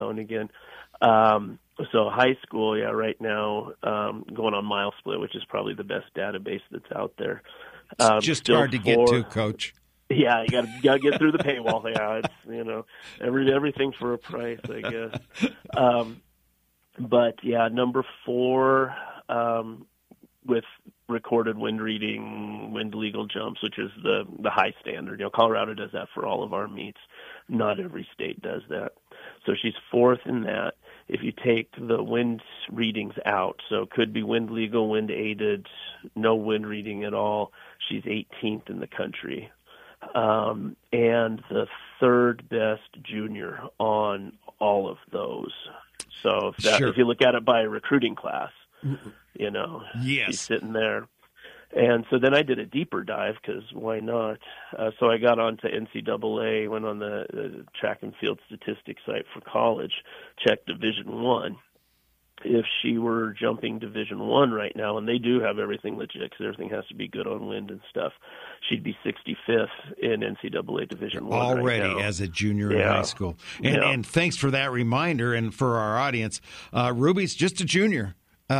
now and again. So high school, right now, going on Mile Split, which is probably the best database that's out there. It's just hard to get to, Coach. Yeah, you gotta get through the paywall. Yeah, it's everything for a price, I guess. But yeah, number 4 with recorded wind reading, wind legal jumps, which is the high standard. Colorado does that for all of our meets. Not every state does that. So she's 4th in that. If you take the wind readings out, so it could be wind legal, wind aided, no wind reading at all, she's 18th in the country. And the 3rd best junior on all of those. So if you look at it by recruiting class, yes. She's sitting there. And so then I did a deeper dive because why not? So I got onto NCAA, went on the track and field statistics site for college, checked Division I. If she were jumping Division I right now, and they do have everything legit because everything has to be good on wind and stuff, she'd be 65th in NCAA Division I already right now. As a junior in high school. And thanks for that reminder, and for our audience, Ruby's just a junior.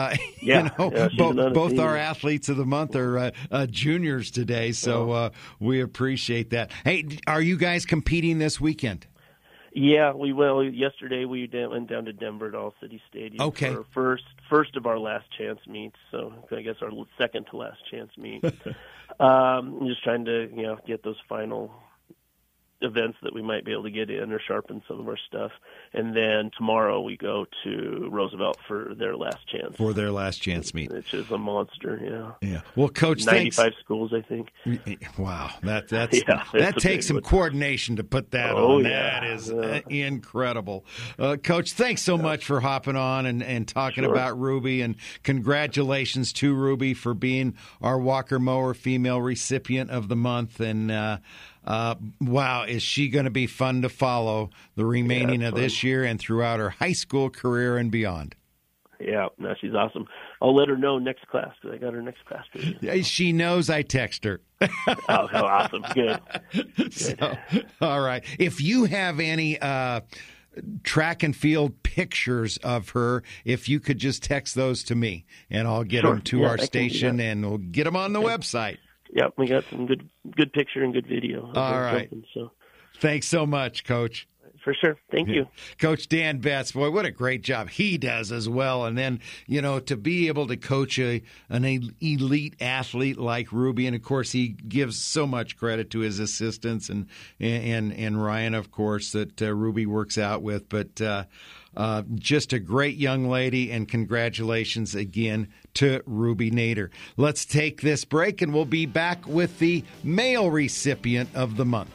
Both our athletes of the month are juniors today, so we appreciate that. Hey, are you guys competing this weekend? Yeah, we will. Yesterday we went down to Denver at All City Stadium for our first of our last chance meets. So I guess our second to last chance meet. I'm just trying to get those final events that we might be able to get in or sharpen some of our stuff. And then tomorrow we go to Roosevelt for their last chance. For their last chance meet. Which is a monster, yeah. Well, Coach, 95 schools, I think. Wow. That takes some coordination to put that on. That is incredible. Coach, thanks so much for hopping on and talking about Ruby, and congratulations to Ruby for being our Walker Mower Female Recipient of the Month. And wow, is she going to be fun to follow the remaining of this year and throughout her high school career and beyond. Yeah, no, she's awesome. I'll let her know next class because I got her next class. She knows I text her. Oh, how awesome. Good. So, all right. If you have any track and field pictures of her, if you could just text those to me, and I'll get them to our station, and we'll get them on the website. Yep, we got some good picture and good video. All right. So. Thanks so much, Coach. For sure. Thank you. Coach Dan Betts, boy, what a great job he does as well. And then, to be able to coach an elite athlete like Ruby, and, of course, he gives so much credit to his assistants and Ryan, of course, that Ruby works out with. But just a great young lady, and congratulations again to Ruby Nader. Let's take this break, and we'll be back with the male recipient of the month.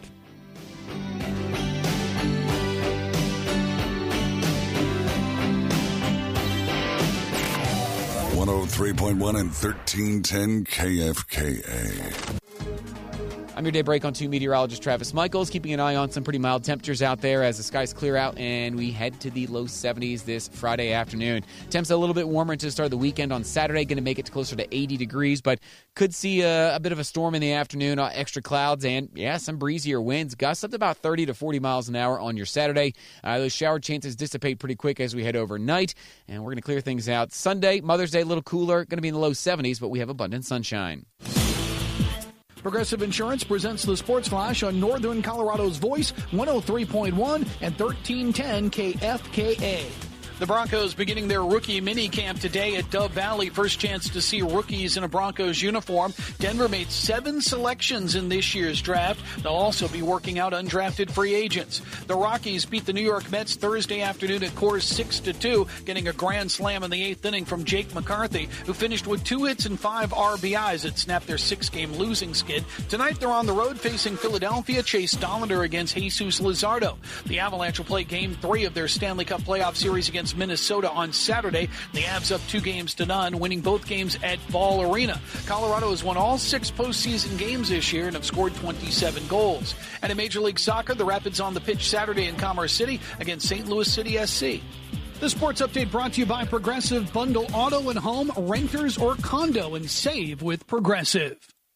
103.1 and 1310 KFKA. I'm your day break on 2 meteorologist Travis Michaels, keeping an eye on some pretty mild temperatures out there as the skies clear out and we head to the low 70s this Friday afternoon. Temps a little bit warmer to start the weekend on Saturday, going to make it closer to 80 degrees, but could see a bit of a storm in the afternoon, extra clouds, and, some breezier winds. Gusts up to about 30 to 40 miles an hour on your Saturday. Those shower chances dissipate pretty quick as we head overnight, and we're going to clear things out. Sunday, Mother's Day, a little cooler, going to be in the low 70s, but we have abundant sunshine. Progressive Insurance presents the Sports Flash on Northern Colorado's Voice, 103.1 and 1310 KFKA. The Broncos beginning their rookie mini camp today at Dove Valley. First chance to see rookies in a Broncos uniform. Denver made 7 selections in this year's draft. They'll also be working out undrafted free agents. The Rockies beat the New York Mets Thursday afternoon at Coors 6-2, getting a grand slam in the 8th inning from Jake McCarthy, who finished with 2 hits and 5 RBIs that snapped their 6-game losing skid. Tonight they're on the road facing Philadelphia. Chase Dollander against Jesus Luzardo. The Avalanche will play Game 3 of their Stanley Cup playoff series against Minnesota on Saturday. The Avs up 2-0, winning both games at Ball Arena. Colorado has won all 6 postseason games this year and have scored 27 goals. And in Major League Soccer, the Rapids on the pitch Saturday in Commerce City against St. Louis City SC. The Sports Update brought to you by Progressive. Bundle auto and home, renters or condo, and save with Progressive.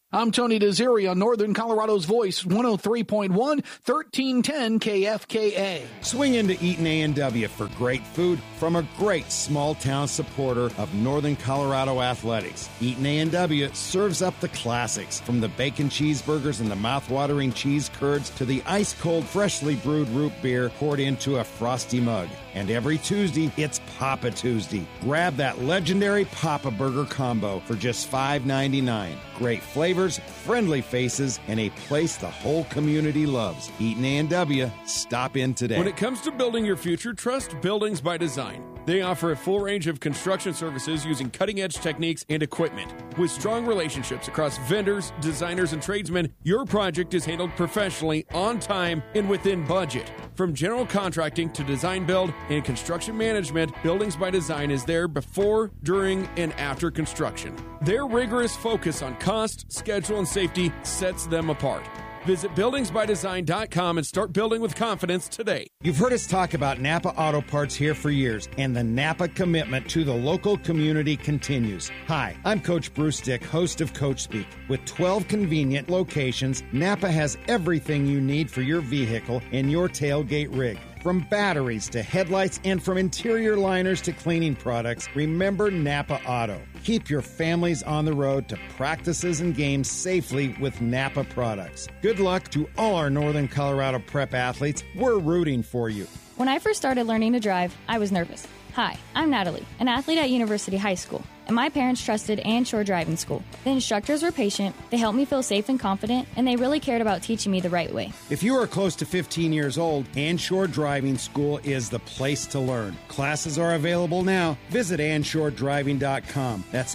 I'm Tony Desiri on Northern Colorado's Voice, 103.1, 1310 KFKA. Swing into Eaton A&W for great food from a great small-town supporter of Northern Colorado athletics. Eaton A&W serves up the classics, from the bacon cheeseburgers and the mouth-watering cheese curds to the ice-cold, freshly brewed root beer poured into a frosty mug. And every Tuesday, it's Papa Tuesday. Grab that legendary Papa Burger combo for just $5.99. Great flavors, friendly faces, and a place the whole community loves. Eaton A&W. Stop in today. When it comes to building your future, trust Buildings by Design. They offer a full range of construction services using cutting-edge techniques and equipment. With strong relationships across vendors, designers, and tradesmen, your project is handled professionally, on time, and within budget. From general contracting to design build and construction management, Buildings by Design is there before, during, and after construction. Their rigorous focus on cost, schedule, and safety sets them apart. Visit buildingsbydesign.com and start building with confidence today. You've heard us talk about Napa Auto Parts here for years, and the Napa commitment to the local community continues. Hi, I'm Coach Bruce Dick, host of Coach Speak. With 12 convenient locations, Napa has everything you need for your vehicle and your tailgate rig. From batteries to headlights and from interior liners to cleaning products, remember Napa Auto. Keep your families on the road to practices and games safely with Napa products. Good luck to all our Northern Colorado prep athletes. We're rooting for you. When I first started learning to drive, I was nervous. Hi, I'm Natalie, an athlete at University High School, and my parents trusted Anshore Driving School. The instructors were patient, they helped me feel safe and confident, and they really cared about teaching me the right way. If you are close to 15 years old, Anshore Driving School is the place to learn. Classes are available now. Visit AnshoreDriving.com. That's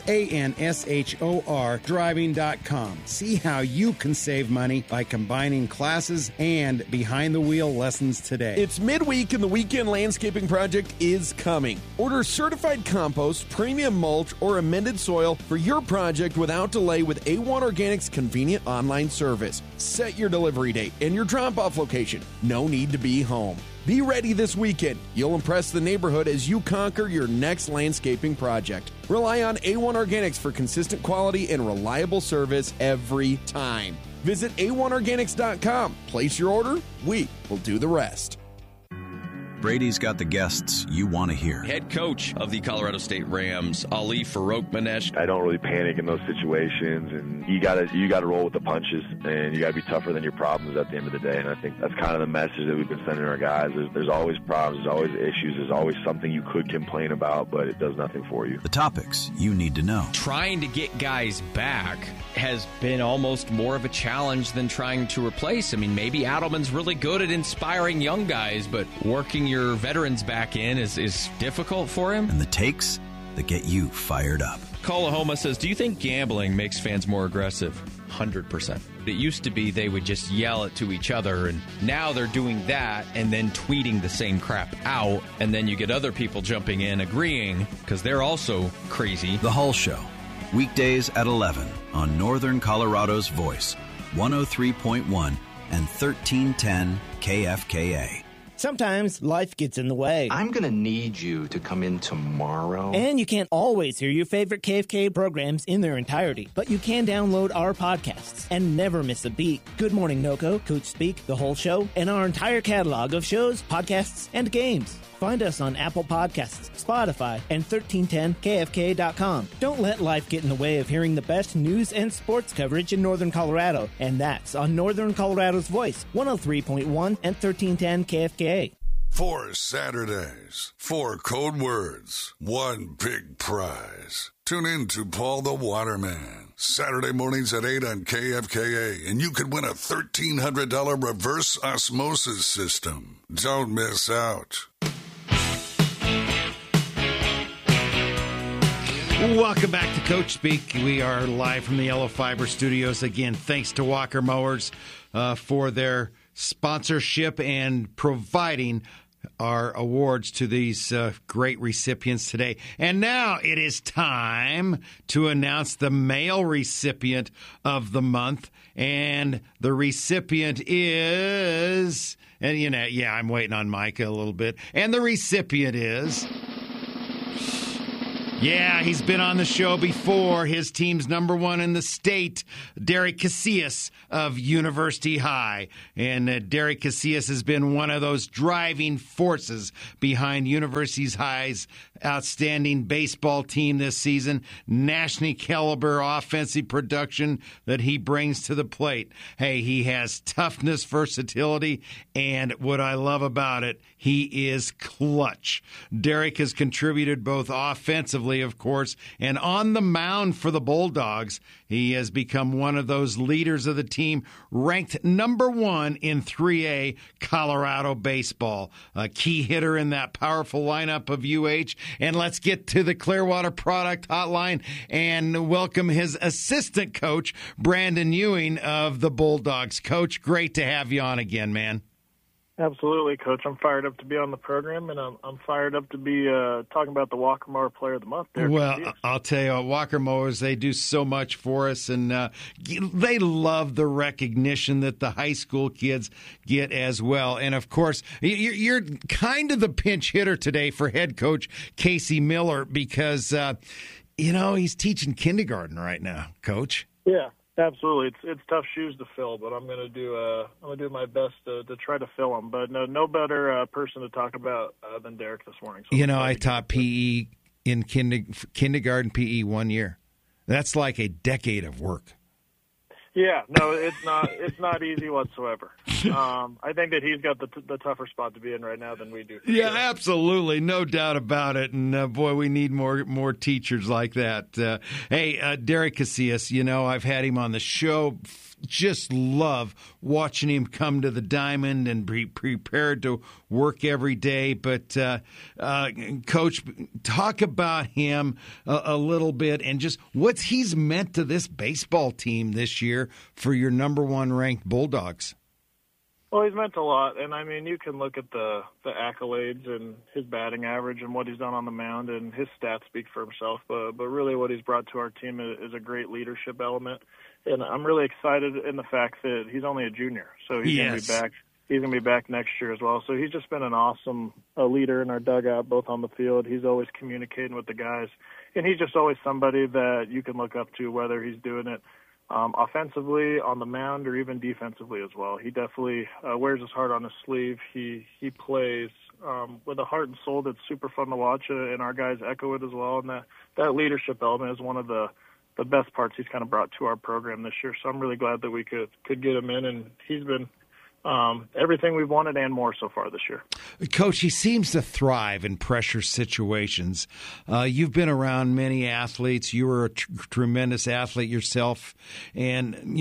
ANSHOR Driving.com. See how you can save money by combining classes and behind-the-wheel lessons today. It's midweek and the weekend landscaping project is coming. Order certified compost, premium mulch, or amended soil for your project without delay with A1 Organics convenient online service. Set your delivery date and your drop-off location. No need to be home. Be ready this weekend. You'll impress the neighborhood as you conquer your next landscaping project. Rely on A1 Organics for consistent quality and reliable service every time. Visit A1Organics.com. Place your order. We will do the rest. Brady's got the guests you want to hear. Head coach of the Colorado State Rams, Ali Farouk-Manesh. I don't really panic in those situations, and you gotta roll with the punches, and you gotta be tougher than your problems at the end of the day. And I think that's kind of the message that we've been sending our guys. There's always problems, there's always issues, there's always something you could complain about, but it does nothing for you. The topics you need to know. Trying to get guys back has been almost more of a challenge than trying to replace. I mean, maybe Adelman's really good at inspiring young guys, but working your veterans back in is difficult for him. And the takes that get you fired up. Kalahoma says, do you think gambling makes fans more aggressive? 100%. It used to be they would just yell it to each other, and now they're doing that and then tweeting the same crap out, and then you get other people jumping in agreeing because they're also crazy. The Hull Show, weekdays at 11 on Northern Colorado's Voice, 103.1 and 1310 KFKA. Sometimes life gets in the way. I'm going to need you to come in tomorrow. And you can't always hear your favorite KFKA programs in their entirety, but you can download our podcasts and never miss a beat. Good Morning NoCo, Coach Speak, The Whole Show, and our entire catalog of shows, podcasts, and games. Find us on Apple Podcasts, Spotify, and 1310kfka.com. Don't let life get in the way of hearing the best news and sports coverage in Northern Colorado, and that's on Northern Colorado's Voice, 103.1 and 1310 KFKA. 4 Saturdays, 4 code words, 1 big prize. Tune in to Paul the Waterman, Saturday mornings at 8 on KFKA, and you could win a $1,300 reverse osmosis system. Don't miss out. Welcome back to Coach Speak. We are live from the Yellow Fiber Studios. Again, thanks to Walker Mowers for their sponsorship and providing our awards to these great recipients today. And now it is time to announce the male recipient of the month. And the recipient is, and you know, yeah, I'm waiting on Micah a little bit. And the recipient is Yeah, he's been on the show before. His team's number one in the state, Derek Casillas of University High. And Derek Casillas has been one of those driving forces behind University High's outstanding baseball team this season. Nationally caliber offensive production that he brings to the plate. Hey, he has toughness, versatility, and what I love about it, he is clutch. Derek has contributed both offensively, of course, and on the mound for the Bulldogs. He has become one of those leaders of the team, ranked number one in 3A Colorado baseball. A key hitter in that powerful lineup of UH. And let's get to the Clearwater Product Hotline and welcome his assistant coach, Brandon Ewing of the Bulldogs. Coach, great to have you on again, man. Absolutely, Coach. I'm fired up to be on the program, and I'm fired up to be talking about the Walker Mower Player of the Month. Well, I'll tell you, Walker Mowers, they do so much for us, and they love the recognition that the high school kids get as well. And, of course, you're kind of the pinch hitter today for head coach Casey Miller because, he's teaching kindergarten right now, Coach. Yeah. Absolutely, it's tough shoes to fill, but I'm gonna do my best to try to fill them. But no better person to talk about than Derek this morning. So I taught PE in kindergarten PE 1 year. That's like a decade of work. Yeah, no, it's not easy whatsoever. I think that he's got the tougher spot to be in right now than we do. Yeah, sure. Absolutely, no doubt about it. And boy, we need more teachers like that. Hey, Derek Casillas, I've had him on the show. Just love watching him come to the diamond and be prepared to work every day. But, Coach, talk about him a little bit and just what he's meant to this baseball team this year for your number one ranked Bulldogs. Well, he's meant a lot, and I mean, you can look at the accolades and his batting average and what he's done on the mound, and his stats speak for himself. But really, what he's brought to our team is a great leadership element, and I'm really excited in the fact that he's only a junior, so he's going to be back. He's going to be back next year as well. So he's just been an awesome leader in our dugout, both on the field. He's always communicating with the guys, and he's just always somebody that you can look up to, whether he's doing it offensively, on the mound, or even defensively as well. He definitely wears his heart on his sleeve. He plays with a heart and soul that's super fun to watch, and our guys echo it as well. And that leadership element is one of the best parts he's kind of brought to our program this year. So I'm really glad that we could get him in, and he's been everything we've wanted and more so far this year. Coach, he seems to thrive in pressure situations. You've been around many athletes. You were a tremendous athlete yourself. And,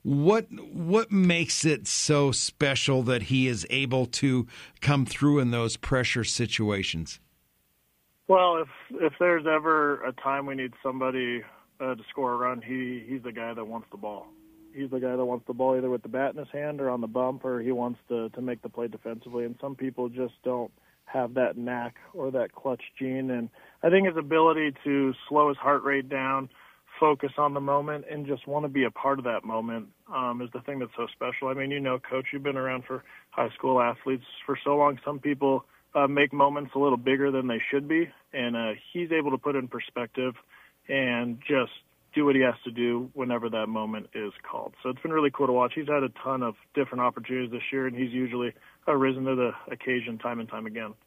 what makes it so special that he is able to come through in those pressure situations? Well, if there's ever a time we need somebody to score a run, he's the guy that wants the ball. He's the guy that wants the ball either with the bat in his hand or on the bump, or he wants to make the play defensively. And some people just don't have that knack or that clutch gene. And I think his ability to slow his heart rate down, focus on the moment, and just want to be a part of that moment is the thing that's so special. I mean, Coach, you've been around for high school athletes for so long. Some people make moments a little bigger than they should be, and he's able to put it in perspective and just do what he has to do whenever that moment is called. So it's been really cool to watch. He's had a ton of different opportunities this year, and he's usually risen to the occasion time and time again.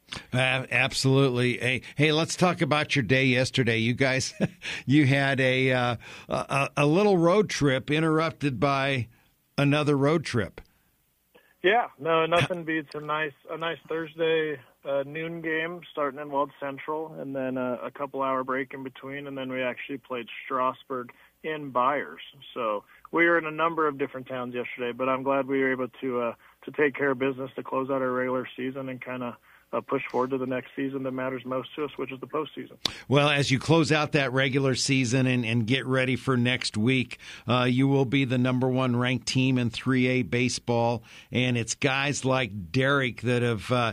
Absolutely. Hey, let's talk about your day yesterday. You guys, you had a little road trip interrupted by another road trip. Yeah, no, nothing beats a nice Thursday noon game starting in Weld Central, and then a couple-hour break in between, and then we actually played Strasburg in Byers. So we were in a number of different towns yesterday, but I'm glad we were able to take care of business to close out our regular season and kind of push forward to the next season that matters most to us, which is the postseason. Well, as you close out that regular season and get ready for next week, you will be the number one ranked team in 3A baseball, and it's guys like Derek that have,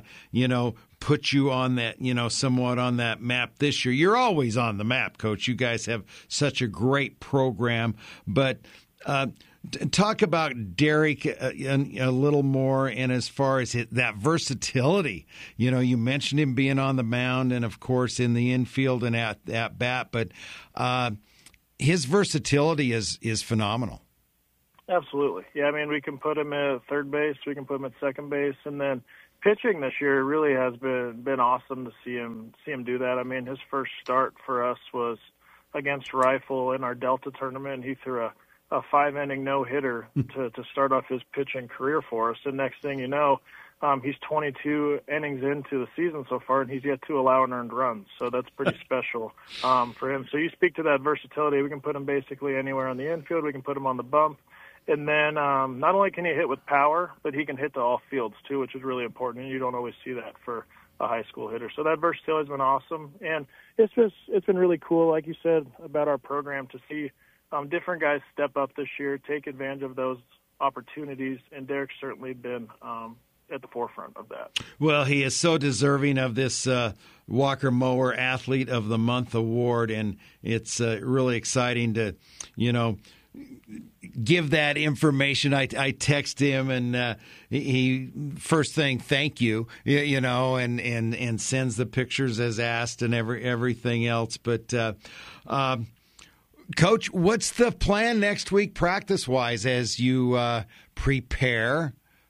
put you on that, somewhat on that map this year. You're always on the map, Coach. You guys have such a great program, but Talk about Derek a little more, and as far as that versatility. You know, you mentioned him being on the mound and, of course, in the infield and at bat, but his versatility is phenomenal. Absolutely. Yeah, I mean, we can put him at third base, we can put him at second base, and then pitching this year really has been awesome to see him do that. I mean, his first start for us was against Rifle in our Delta tournament. He threw a 5-inning no-hitter to start off his pitching career for us. And next thing you know, he's 22 innings into the season so far, and he's yet to allow an earned run. So that's pretty special for him. So you speak to that versatility. We can put him basically anywhere on the infield. We can put him on the bump. And then not only can he hit with power, but he can hit to all fields too, which is really important. And you don't always see that for a high school hitter. So that versatility has been awesome. And it's been really cool, like you said, about our program to see different guys step up this year, take advantage of those opportunities. And Derek's certainly been at the forefront of that. Well, he is so deserving of this Walker Mower Athlete of the Month award. And it's really exciting to, give that information. I text him, and he first thing, thank you, and sends the pictures as asked and everything else. But Coach, what's the plan next week practice-wise as you prepare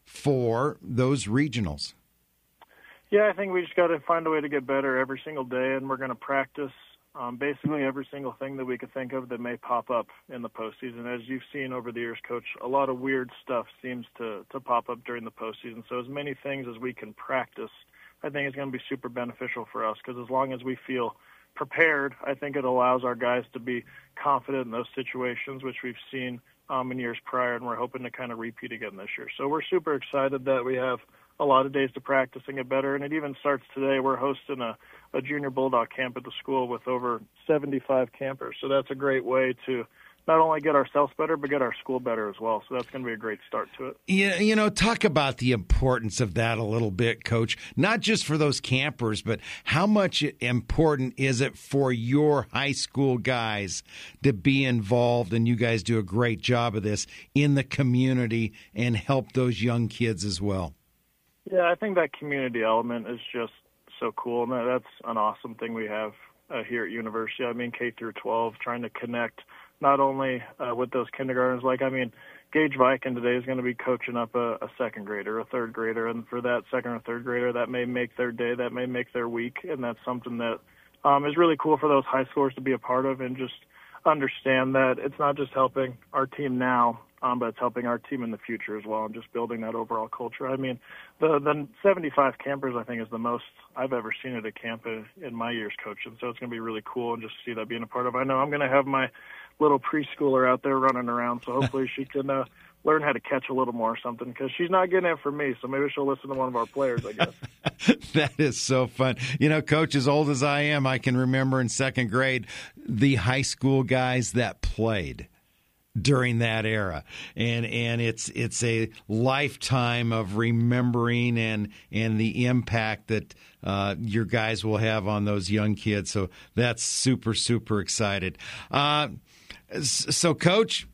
for those regionals? Yeah, I think we just got to find a way to get better every single day, and we're going to practice basically every single thing that we could think of that may pop up in the postseason. As you've seen over the years, Coach, a lot of weird stuff seems to pop up during the postseason. So as many things as we can practice, I think is going to be super beneficial for us, because as long as we feel prepared, I think it allows our guys to be confident in those situations, which we've seen in years prior, and we're hoping to kind of repeat again this year. So we're super excited that we have a lot of days to practice and get better, and it even starts today. We're hosting a junior bulldog camp at the school with over 75 campers, so that's a great way to not only get ourselves better, but get our school better as well. So that's going to be a great start to it. Yeah, talk about the importance of that a little bit, Coach. Not just for those campers, but how much important is it for your high school guys to be involved, and you guys do a great job of this, in the community and help those young kids as well? Yeah, I think that community element is just so cool, and that's an awesome thing we have here at University. I mean, K through 12, trying to connect not only with those kindergartners. Gage Viken today is going to be coaching up a second grader, a third grader, and for that second or third grader, that may make their day, that may make their week, and that's something that is really cool for those high schoolers to be a part of, and just understand that it's not just helping our team now, but it's helping our team in the future as well, and just building that overall culture. I mean, the 75 campers, I think, is the most I've ever seen at a camp in my years coaching. So it's going to be really cool, and just see that being a part of. I know I'm going to have my little preschooler out there running around, so hopefully she can learn how to catch a little more or something, because she's not getting it from me, so maybe she'll listen to one of our players, I guess. That is so fun. Coach, as old as I am, I can remember in second grade the high school guys that played during that era, and it's a lifetime of remembering and the impact that your guys will have on those young kids. So that's super, super excited. So, Coach,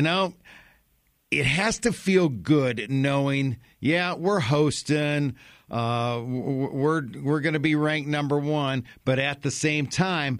it has to feel good knowing, we're hosting, we're going to be ranked number one, but at the same time,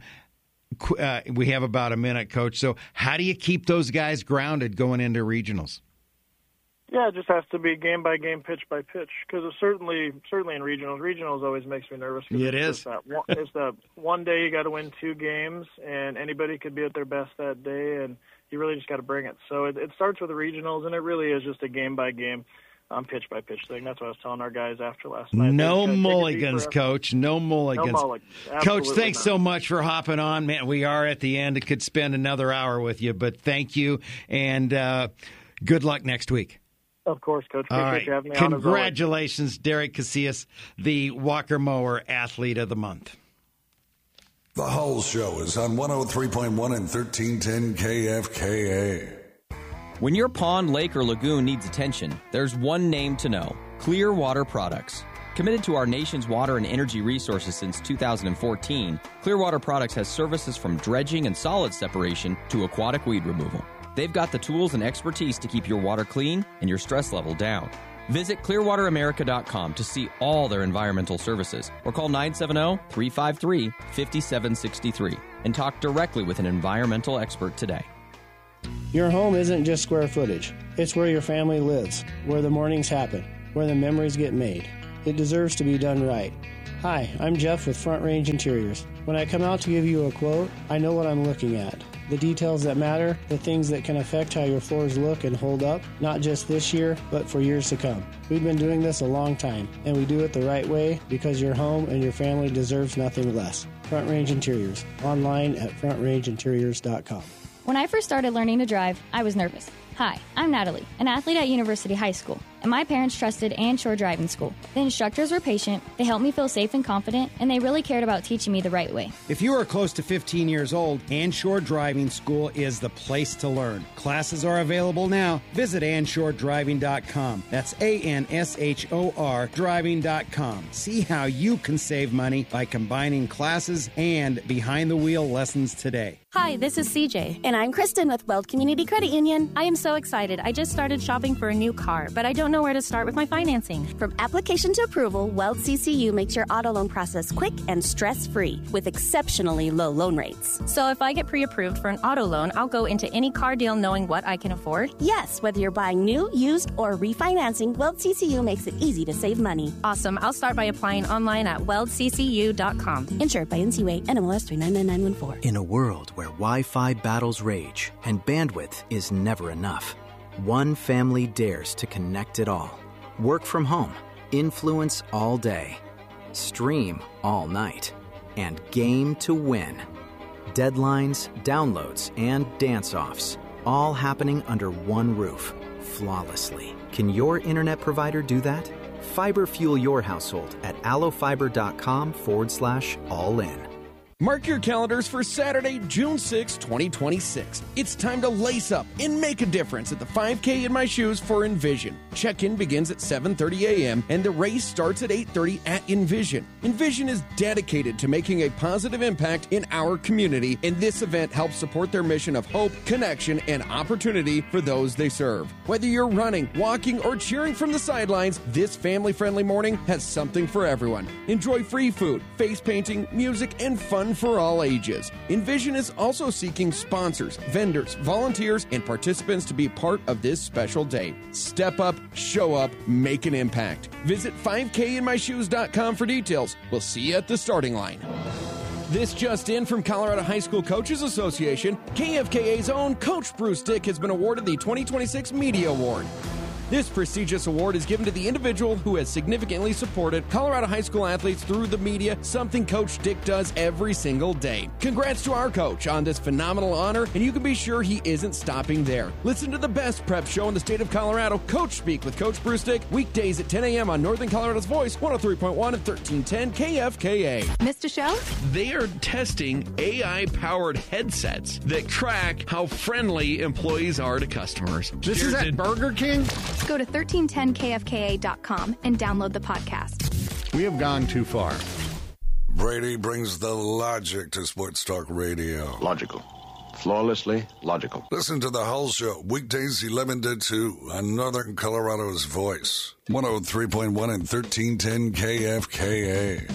we have about a minute, Coach. So how do you keep those guys grounded going into regionals? Yeah, it just has to be game by game, pitch by pitch, because certainly in regionals always makes me nervous. It is. It's that one day you got to win 2 games, and anybody could be at their best that day, and you really just got to bring it. So it starts with the regionals, and it really is just a game by game, pitch by pitch thing. That's what I was telling our guys after last night. No mulligans, Coach. No mulligans. No mulligans. Coach, thanks so much for hopping on. Man, we are at the end. I could spend another hour with you, but thank you, and good luck next week. Of course, Coach. Appreciate you having me on. Congratulations, Derek Casillas, the Walker Mower Athlete of the Month. The Hull Show is on 103.1 and 1310 KFKA. When your pond, lake, or lagoon needs attention, there's one name to know: Clearwater Products. Committed to our nation's water and energy resources since 2014, Clearwater Products has services from dredging and solid separation to aquatic weed removal. They've got the tools and expertise to keep your water clean and your stress level down. Visit clearwateramerica.com to see all their environmental services or call 970-353-5763 and talk directly with an environmental expert today. Your home isn't just square footage. It's where your family lives, where the mornings happen, where the memories get made. It deserves to be done right. Hi, I'm Jeff with Front Range Interiors. When I come out to give you a quote, I know what I'm looking at. The details that matter, the things that can affect how your floors look and hold up, not just this year, but for years to come. We've been doing this a long time, and we do it the right way because your home and your family deserves nothing less. Front Range Interiors, online at frontrangeinteriors.com. When I first started learning to drive, I was nervous. Hi, I'm Natalie, an athlete at University High School, and my parents trusted Ann Shore Driving School. The instructors were patient, they helped me feel safe and confident, and they really cared about teaching me the right way. If you are close to 15 years old, Ann Shore Driving School is the place to learn. Classes are available now. Visit AnnShoreDriving.com. That's ANSHOR Driving.com. See how you can save money by combining classes and behind-the-wheel lessons today. Hi, this is CJ. And I'm Kristen with Weld Community Credit Union. I am so excited. I just started shopping for a new car, but I don't know where to start with my financing. From application to approval, Weld CCU makes your auto loan process quick and stress-free with exceptionally low loan rates. So if I get pre-approved for an auto loan, I'll go into any car deal knowing what I can afford? Yes, whether you're buying new, used, or refinancing, Weld CCU makes it easy to save money. Awesome. I'll start by applying online at weldccu.com. Insured by NCUA, NMLS 399914. In a world where Wi-Fi battles rage and bandwidth is never enough, one family dares to connect it all. Work from home, influence all day, stream all night, and game to win. Deadlines, downloads, and dance-offs, all happening under one roof, flawlessly. Can your internet provider do that? Fiber fuel your household at allofiber.com/all-in. Mark your calendars for Saturday, June 6, 2026. It's time to lace up and make a difference at the 5K in My Shoes for Envision. Check-in begins at 7:30 a.m. and the race starts at 8:30 at Envision. Envision is dedicated to making a positive impact in our community, and this event helps support their mission of hope, connection, and opportunity for those they serve. Whether you're running, walking, or cheering from the sidelines, this family-friendly morning has something for everyone. Enjoy free food, face painting, music, and fun for all ages. Envision is also seeking sponsors, vendors, volunteers, and participants to be part of this special day. Step up, show up, make an impact. Visit 5kinmyshoes.com for details. We'll see you at the starting line. This just in from Colorado High School Coaches Association, KFKA's own Coach Bruce Dick has been awarded the 2026 Media Award. This prestigious award is given to the individual who has significantly supported Colorado high school athletes through the media, something Coach Dick does every single day. Congrats to our coach on this phenomenal honor, and you can be sure he isn't stopping there. Listen to the best prep show in the state of Colorado, Coach Speak with Coach Bruce Dick, weekdays at 10 a.m. on Northern Colorado's Voice, 103.1 and 1310 KFKA. Missed a show? They are testing AI-powered headsets that track how friendly employees are to customers. This is at Burger King? Go to 1310kfka.com and download the podcast. We have gone too far. Brady brings the logic to Sports Talk Radio. Logical. Flawlessly logical. Listen to the Hull Show, weekdays 11 to 2 on Northern Colorado's Voice, 103.1 and 1310 KFKA.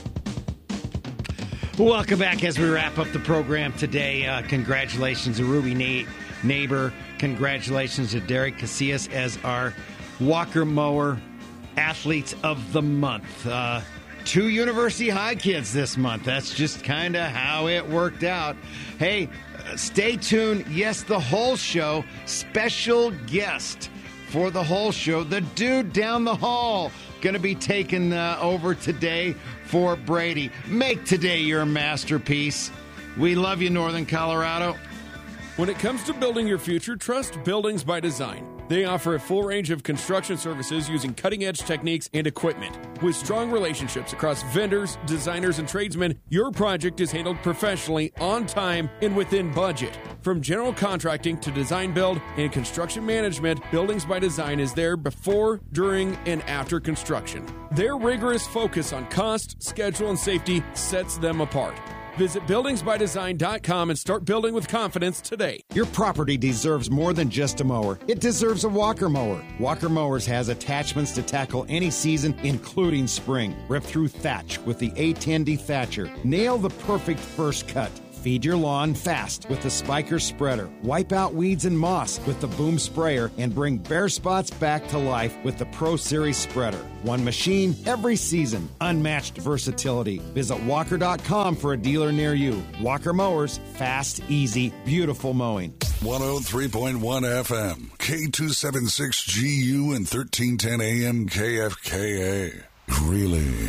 Welcome back as we wrap up the program today. Congratulations to Ruby Neighbor. Congratulations to Derek Casillas as our Walker Mower Athletes of the Month. 2 University High kids this month. That's just kind of how it worked out. Hey, stay tuned. Yes, the whole show. Special guest for the whole show. The dude down the hall going to be taking over today for Brady. Make today your masterpiece. We love you, Northern Colorado. When it comes to building your future, trust Buildings by Design. They offer a full range of construction services using cutting-edge techniques and equipment. With strong relationships across vendors, designers, and tradesmen, your project is handled professionally, on time, and within budget. From general contracting to design build and construction management, Buildings by Design is there before, during, and after construction. Their rigorous focus on cost, schedule, and safety sets them apart. Visit buildingsbydesign.com and start building with confidence today. Your property deserves more than just a mower. It deserves a Walker mower. Walker Mowers has attachments to tackle any season, including spring. Rip through thatch with the A10 Dethatcher. Nail the perfect first cut. Feed your lawn fast with the Spiker Spreader. Wipe out weeds and moss with the Boom Sprayer and bring bare spots back to life with the Pro Series Spreader. One machine every season. Unmatched versatility. Visit walker.com for a dealer near you. Walker Mowers. Fast, easy, beautiful mowing. 103.1 FM, K276GU and 1310 AM KFKA. Really?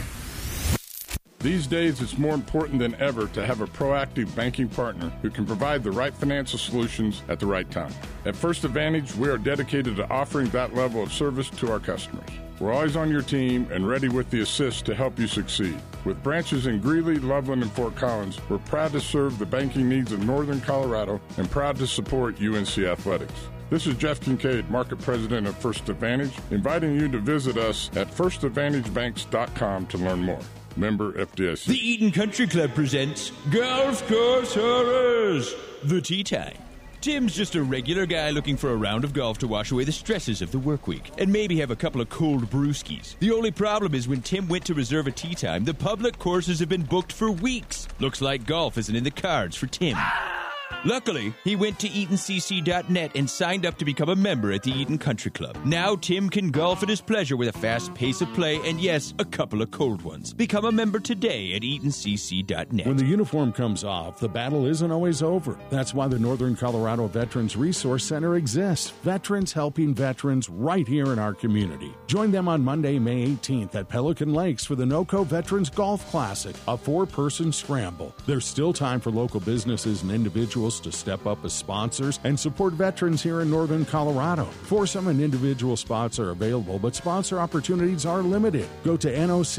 These days, it's more important than ever to have a proactive banking partner who can provide the right financial solutions at the right time. At First Advantage, we are dedicated to offering that level of service to our customers. We're always on your team and ready with the assist to help you succeed. With branches in Greeley, Loveland, and Fort Collins, we're proud to serve the banking needs of Northern Colorado and proud to support UNC Athletics. This is Jeff Kincaid, Market President of First Advantage, inviting you to visit us at firstadvantagebanks.com to learn more. Member FDIC. The Eaton Country Club presents Golf Course Horrors, the Tea Time. Tim's just a regular guy looking for a round of golf to wash away the stresses of the work week and maybe have a couple of cold brewskis. The only problem is when Tim went to reserve a tee time, the public courses have been booked for weeks. Looks like golf isn't in the cards for Tim. Luckily, he went to EatonCC.net and signed up to become a member at the Eaton Country Club. Now Tim can golf at his pleasure with a fast pace of play and, yes, a couple of cold ones. Become a member today at EatonCC.net. When the uniform comes off, the battle isn't always over. That's why the Northern Colorado Veterans Resource Center exists. Veterans helping veterans right here in our community. Join them on Monday, May 18th at Pelican Lakes for the NOCO Veterans Golf Classic, a 4-person scramble. There's still time for local businesses and individuals to step up as sponsors and support veterans here in Northern Colorado. Foursome and individual spots are available, but sponsor opportunities are limited. Go to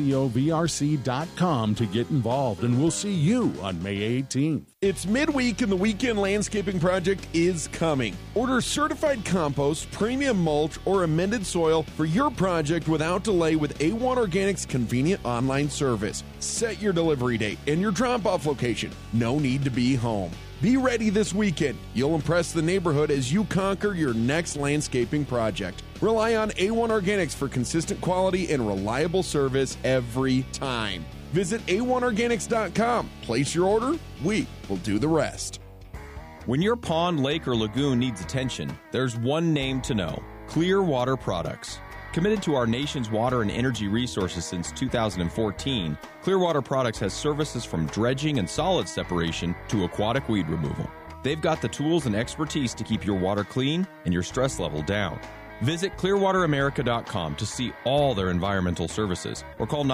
nocovrc.com to get involved, and we'll see you on May 18th. It's midweek and the weekend landscaping project is coming. Order certified compost, premium mulch, or amended soil for your project without delay with A1 Organics convenient online service. Set your delivery date and your drop-off location. No need to be home. Be ready this weekend. You'll impress the neighborhood as you conquer your next landscaping project. Rely on A1 Organics for consistent quality and reliable service every time. Visit A1Organics.com. Place your order. We will do the rest. When your pond, lake, or lagoon needs attention, there's one name to know: Clearwater Products. Committed to our nation's water and energy resources since 2014, Clearwater Products has services from dredging and solid separation to aquatic weed removal. They've got the tools and expertise to keep your water clean and your stress level down. Visit clearwateramerica.com to see all their environmental services or call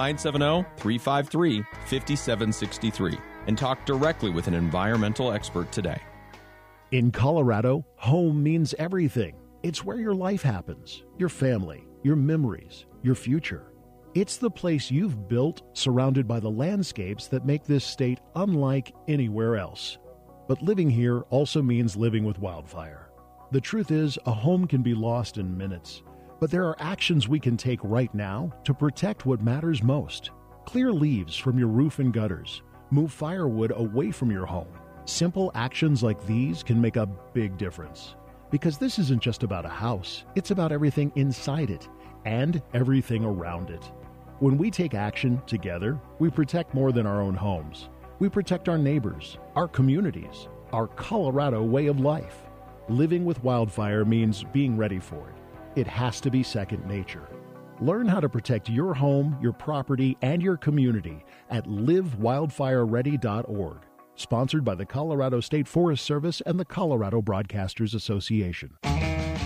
970-353-5763 and talk directly with an environmental expert today. In Colorado, home means everything. It's where your life happens, your family, your memories, your future. It's the place you've built, surrounded by the landscapes that make this state unlike anywhere else. But living here also means living with wildfire. The truth is, a home can be lost in minutes, but there are actions we can take right now to protect what matters most. Clear leaves from your roof and gutters. Move firewood away from your home. Simple actions like these can make a big difference. Because this isn't just about a house, it's about everything inside it and everything around it. When we take action together, we protect more than our own homes. We protect our neighbors, our communities, our Colorado way of life. Living with wildfire means being ready for it. It has to be second nature. Learn how to protect your home, your property, and your community at livewildfireready.org. Sponsored by the Colorado State Forest Service and the Colorado Broadcasters Association.